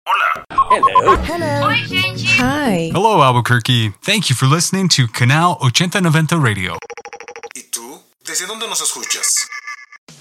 Hello. Oi, gente. Hi. Hello, Albuquerque. Thank you for listening to Canal 8090 Radio. ¿Y tú? ¿Desde dónde nos escuchas?